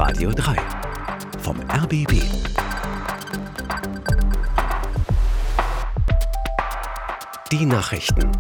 Radio 3 vom RBB. Die Nachrichten.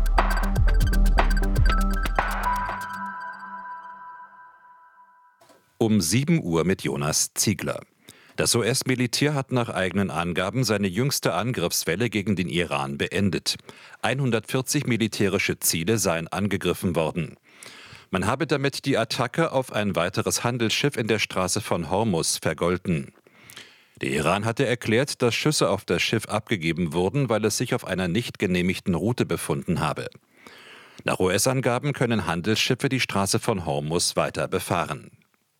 Um 7 Uhr mit Jonas Ziegler. Das US-Militär hat nach eigenen Angaben seine jüngste Angriffswelle gegen den Iran beendet. 140 militärische Ziele seien angegriffen worden. Man habe damit die Attacke auf ein weiteres Handelsschiff in der Straße von Hormuz vergolten. Der Iran hatte erklärt, dass Schüsse auf das Schiff abgegeben wurden, weil es sich auf einer nicht genehmigten Route befunden habe. Nach US-Angaben können Handelsschiffe die Straße von Hormuz weiter befahren.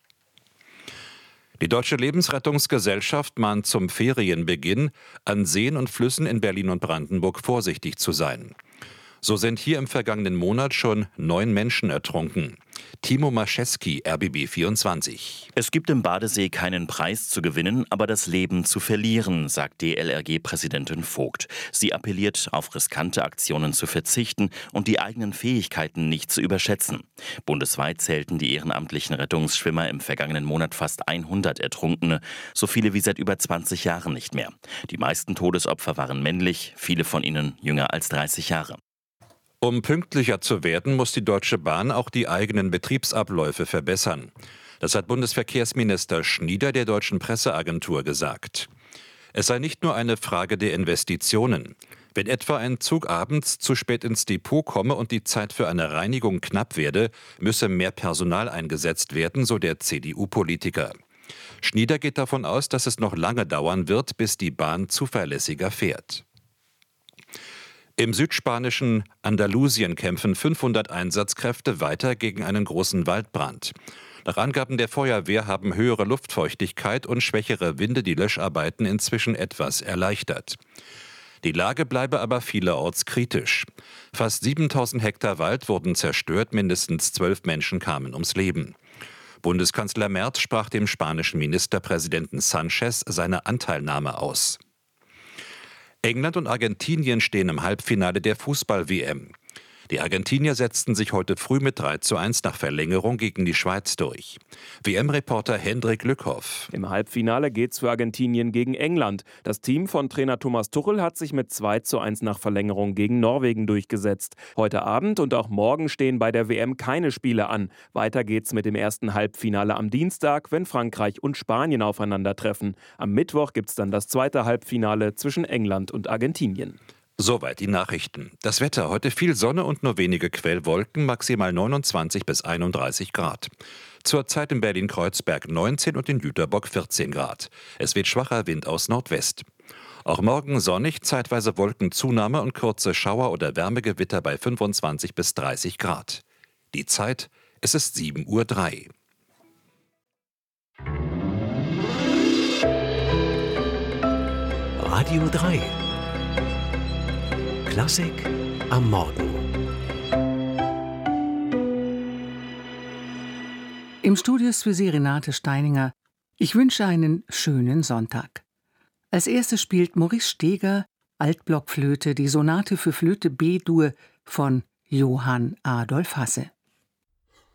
Die Deutsche Lebensrettungsgesellschaft mahnt zum Ferienbeginn, an Seen und Flüssen in Berlin und Brandenburg vorsichtig zu sein. So sind hier im vergangenen Monat schon 9 Menschen ertrunken. Timo Mascheski, RBB 24. Es gibt im Badesee keinen Preis zu gewinnen, aber das Leben zu verlieren, sagt DLRG-Präsidentin Vogt. Sie appelliert, auf riskante Aktionen zu verzichten und die eigenen Fähigkeiten nicht zu überschätzen. Bundesweit zählten die ehrenamtlichen Rettungsschwimmer im vergangenen Monat fast 100 Ertrunkene, so viele wie seit über 20 Jahren nicht mehr. Die meisten Todesopfer waren männlich, viele von ihnen jünger als 30 Jahre. Um pünktlicher zu werden, muss die Deutsche Bahn auch die eigenen Betriebsabläufe verbessern. Das hat Bundesverkehrsminister Schnieder der Deutschen Presseagentur gesagt. Es sei nicht nur eine Frage der Investitionen. Wenn etwa ein Zug abends zu spät ins Depot komme und die Zeit für eine Reinigung knapp werde, müsse mehr Personal eingesetzt werden, so der CDU-Politiker. Schnieder geht davon aus, dass es noch lange dauern wird, bis die Bahn zuverlässiger fährt. Im südspanischen Andalusien kämpfen 500 Einsatzkräfte weiter gegen einen großen Waldbrand. Nach Angaben der Feuerwehr haben höhere Luftfeuchtigkeit und schwächere Winde die Löscharbeiten inzwischen etwas erleichtert. Die Lage bleibe aber vielerorts kritisch. Fast 7000 Hektar Wald wurden zerstört, mindestens 12 Menschen kamen ums Leben. Bundeskanzler Merz sprach dem spanischen Ministerpräsidenten Sánchez seine Anteilnahme aus. England und Argentinien stehen im Halbfinale der Fußball-WM. Die Argentinier setzten sich heute früh mit 3:1 nach Verlängerung gegen die Schweiz durch. WM-Reporter Hendrik Lückhoff. Im Halbfinale geht's für Argentinien gegen England. Das Team von Trainer Thomas Tuchel hat sich mit 2:1 nach Verlängerung gegen Norwegen durchgesetzt. Heute Abend und auch morgen stehen bei der WM keine Spiele an. Weiter geht's mit dem ersten Halbfinale am Dienstag, wenn Frankreich und Spanien aufeinandertreffen. Am Mittwoch gibt's dann das zweite Halbfinale zwischen England und Argentinien. Soweit die Nachrichten. Das Wetter: heute viel Sonne und nur wenige Quellwolken, maximal 29 bis 31 Grad. Zurzeit in Berlin-Kreuzberg 19 und in Jüterbock 14 Grad. Es weht schwacher Wind aus Nordwest. Auch morgen sonnig, zeitweise Wolkenzunahme und kurze Schauer oder Wärmegewitter bei 25 bis 30 Grad. Die Zeit: es ist 7:03 Uhr. Radio 3 Klassik am Morgen. Im Studio ist für Sie Renate Steininger. Ich wünsche einen schönen Sonntag. Als erstes spielt Maurice Steger, Altblockflöte, die Sonate für Flöte B-Dur von Johann Adolf Hasse.